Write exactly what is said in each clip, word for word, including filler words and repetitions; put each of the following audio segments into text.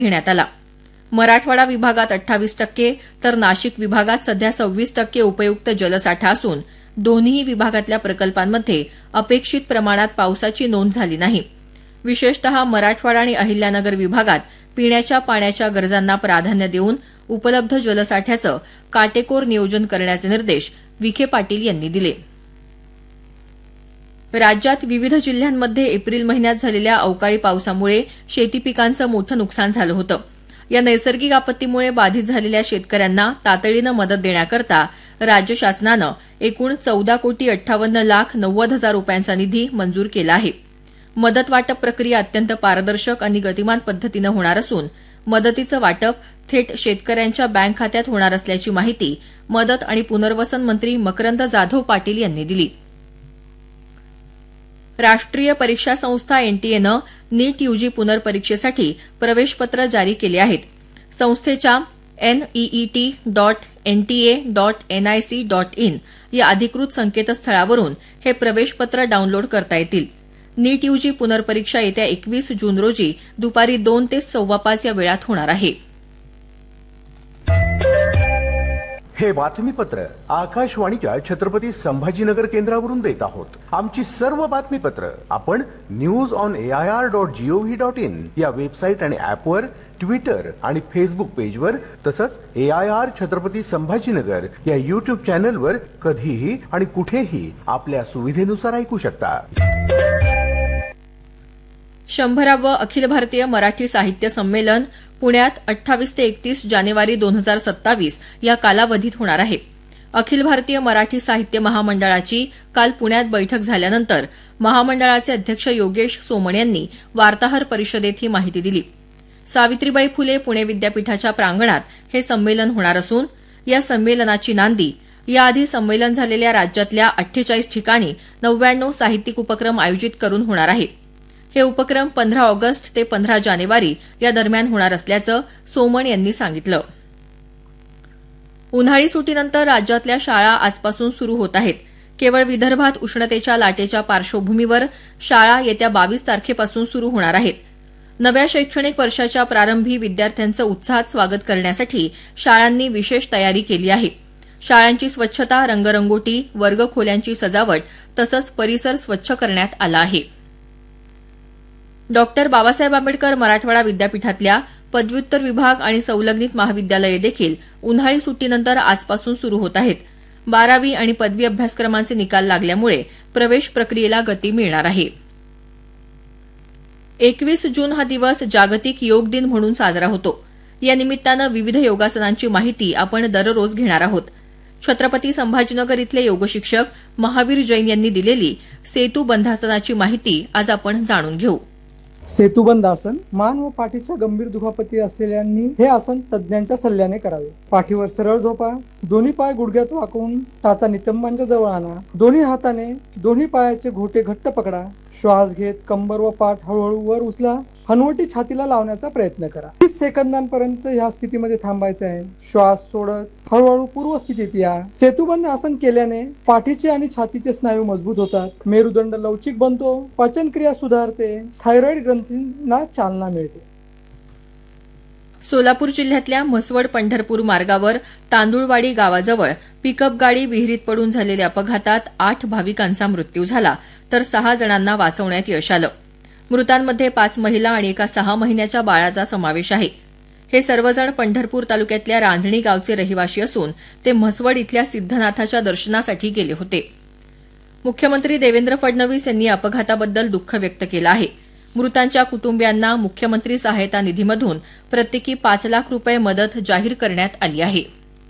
घेण्यात आला। मराठवाडा विभागात अठ्ठावीस टक्के तर नाशिक विभागात सध्या सव्वीस टक्के उपयुक्त जलसाठा असून दोन्ही विभागातल्या प्रकल्पांमध्ये अपेक्षित प्रमाणात पावसाची नोंद झाली नाही। विशेषतः मराठवाडा आणि अहिल्यानगर विभागात पिण्याच्या पाण्याच्या गरजांना प्राधान्य देऊन उपलब्ध जलसाठ्याचं काटेकोर नियोजन करण्याचे निर्देश विखे पाटील यांनी दिले। राज्यात विविध जिल्ह्यांमध्ये एप्रिल महिन्यात झालेल्या अवकाळी पावसामुळे शेती पिकांचं मोठं नुकसान झालं होतं। या नैसर्गिक आपत्तीमुळे बाधित झालेल्या शेतकऱ्यांना तातडीनं मदत देण्याकरता राज्य शासनानं एकूण चौदा कोटी अठ्ठावन्न लाख नव्वद हजार रुपयांचा निधी मंजूर केला आहे। मदत वाटप प्रक्रिया अत्यंत पारदर्शक आणि गतिमान पद्धतीनं होणार असून मदतीचं वाटप थेट शेतकऱ्यांच्या बँक खात्यात होणार असल्याची माहिती मदत आणि पुनर्वसन मंत्री मकरंद जाधव पाटील यांनी दिली। राष्ट्रीय परीक्षा संस्था एनटीएनं नीट यूजी पुनर्परीक्षेसाठी प्रवेशपत्र जारी केले आहेत। संस्थेच्या NEET dot NTA dot NIC dot in या अधिकृत संकेतस्थळावरून हे प्रवेशपत्र डाऊनलोड करता येतील। नीट यूजी पुनर्परीक्षा येत्या एकवीस जून रोजी दुपारी दोन ते सव्वा पाच या वेळात होणार आहे। हे बातमीपत्र आकाशवाणीच्या छत्रपती संभाजीनगर केंद्रावरून देत आहोत। आमची सर्व बातमीपत्र आपण news on AIR dot G O V dot in या वेबसाईट आणि ऍपवर, ट्विटर आणि फेसबुक पेजवर तसंच एआयआर छत्रपती संभाजीनगर या युट्यूब चॅनलवर कधीही आणि कुठेही आपल्या सुविधेनुसार ऐकू शकता। शंभरावं अखिल भारतीय मराठी साहित्य संमेलन पुण्यात अठ्ठावीस ते एकतीस जानेवारी दोन हजार सत्तावीस या कालावधीत होणार आहे। अखिल भारतीय मराठी साहित्य महामंडळाची काल पुण्यात बैठक झाल्यानंतर महामंडळाचे अध्यक्ष योगेश सोमण यांनी वार्ताहर परिषदेत ही माहिती दिली। सावित्रीबाई फुले पुणे विद्यापीठाच्या प्रांगणात हे संमेलन होणार असून या संमेलनाची नांदी याआधी संमेलन झालेल्या राज्यातल्या अठ्ठेचाळीस ठिकाणी नव्याण्णव साहित्यिक उपक्रम आयोजित करून होणार आहे। हे उपक्रम पंधरा ऑगस्ट ते पंधरा जानेवारी या दरम्यान होणार असल्याचं सोमण यांनी सांगितलं। उन्हाळी सुटीनंतर राज्यातल्या शाळा आजपासून सुरू होत आहेत। केवळ विदर्भात उष्णतेच्या लाटेच्या पार्श्वभूमीवर शाळा येत्या बावीस तारखेपासून सुरू होणार आहेत। नव्या शैक्षणिक वर्षाच्या प्रारंभी विद्यार्थ्यांचं उत्साहात स्वागत करण्यासाठी शाळांनी विशेष तयारी केली आहे। शाळांची स्वच्छता, रंगरंगोटी, वर्गखोल्यांची सजावट तसंच परिसर स्वच्छ करण्यात आला आहे। डॉक्टर बाबासाहेब आंबेडकर मराठवाडा विद्यापीठातल्या पदव्युत्तर विभाग आणि संलग्नित महाविद्यालये देखील उन्हाळी सुट्टीनंतर आजपासून सुरू होत आहेत। बारावी आणि पदवी अभ्यासक्रमांचे निकाल लागल्यामुळे प्रवेश प्रक्रियेला गती मिळणार आहे। एकवीस जून हा दिवस जागतिक योग दिन म्हणून साजरा होतो। या निमित्तानं विविध योगासनांची माहिती आपण दररोज घेणार आहोत। छत्रपती संभाजीनगर इथले योगशिक्षक महावीर जैन यांनी दिलेली सेतुबंधासनाची माहिती आज आपण जाणून घेऊ। सेतुबंध आसन मान व पाठीच्या गंभीर दुखापती असलेल्यांनी हे आसन तज्ज्ञांच्या सल्ल्याने करावे। पाठीवर सरळ झोपा, दोन्ही पाय गुडघ्यात वाकवून टाचा नितंबांच्या जवळ आणा, दोन्ही हाताने दोन्ही पायाचे घोटे घट्ट पकडा, श्वास घेत कंबर व पाठ हळूहळू वर उचला, हनुवटी छातीला लावण्याचा प्रयत्न करा। तीस सेकंदांपर्यंत ह्या स्थितीमध्ये थांबायचे आहे। श्वास सोडत हळूहळू पूर्व स्थितीत या। सेतुबंध आसन केल्याने पाठीचे आणि छातीचे स्नायू मजबूत होतात, मेरुदंड लवचिक बनतो, पचनक्रिया सुधारते, थायरॉइड ग्रंथींना चालना मिळते। सोलापूर जिल्ह्यातल्या म्हसवड पंढरपूर मार्गावर तांदुळवाडी गावाजवळ पिकअप गाडी विहिरीत पडून झालेल्या अपघातात आठ भाविकांचा मृत्यू झाला तर सहा जणांना वाचवण्यात यश आलं। मृतांमध्ये पाच महिला आणि एका सहा महिन्याच्या बाळाचा समावेश आहे। हे सर्वजण पंढरपूर तालुक्यातल्या रांजणी गावचे रहिवाशी असून ते म्हसवड इथल्या सिद्धनाथाच्या दर्शनासाठी गेले होते। मुख्यमंत्री देवेंद्र फडणवीस यांनी या अपघाताबद्दल दुःख व्यक्त केलं आहे। मृतांच्या कुटुंबियांना मुख्यमंत्री सहायता निधीमधून प्रत्येकी पाच लाख रुपये मदत जाहीर करण्यात आली आहे।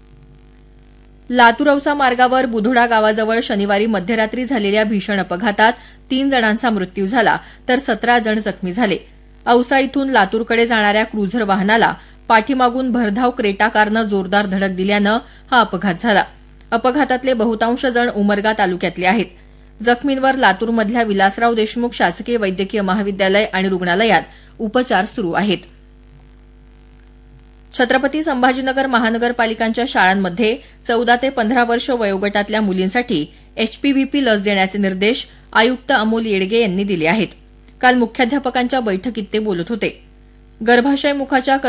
लातूर औसा मार्गावर बुधोडा गावाजवळ शनिवारी मध्यरात्री झालेल्या भीषण अपघातात तीन जणांचा मृत्यू झाला तर सतरा जण जखमी झाले। औसा इथून लातूरकडे जाणाऱ्या क्रुझर वाहनाला पाठीमागून भरधाव क्रेटा कारनं जोरदार धडक दिल्यानं हा अपघात झाला। अपघातातले बहुतांश जण उमरगा तालुक्यातले आहेत। जखमींवर लातूरमधल्या विलासराव देशमुख शासकीय वैद्यकीय महाविद्यालय आणि रुग्णालयात उपचार सुरू आहेत। छत्रपती संभाजीनगर महानगरपालिकांच्या शाळांमध्ये चौदा ते पंधरा वर्ष वयोगटातल्या मुलींसाठी एचपीव्हीपी लस देण्याचे निर्देश आयुक्त अमोल येडगे यांनी दिले आहेत। काल मुख्याध्यापकांच्या बैठकीत ते बोलत होते। गर्भाशय मुखाच्या